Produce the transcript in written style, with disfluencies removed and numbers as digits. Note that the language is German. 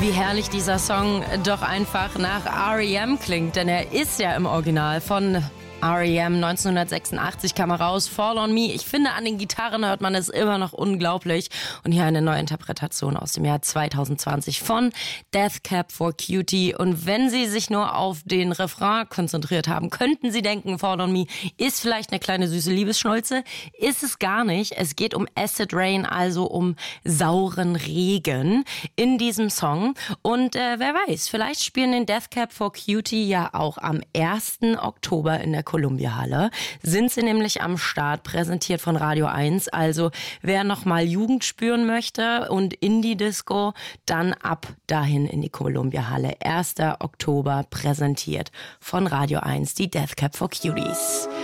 Wie herrlich dieser Song doch einfach nach R.E.M. klingt, denn er ist ja im Original von R.E.M. 1986 kam er raus, Fall on Me. Ich finde, an den Gitarren hört man es immer noch unglaublich. Und hier eine neue Interpretation aus dem Jahr 2020 von Death Cab for Cutie. Und wenn Sie sich nur auf den Refrain konzentriert haben, könnten Sie denken, Fall on Me ist vielleicht eine kleine süße Liebesschnulze. Ist es gar nicht. Es geht um Acid Rain, also um sauren Regen in diesem Song. Und wer weiß, vielleicht spielen den Death Cab for Cutie ja auch am 1. Oktober in der Columbia-Halle. Sind sie nämlich am Start, präsentiert von Radio 1. Also wer nochmal Jugend spüren möchte und Indie-Disco, dann ab dahin in die Columbia-Halle. 1. Oktober, präsentiert von Radio 1, die Death Cab for Cuties.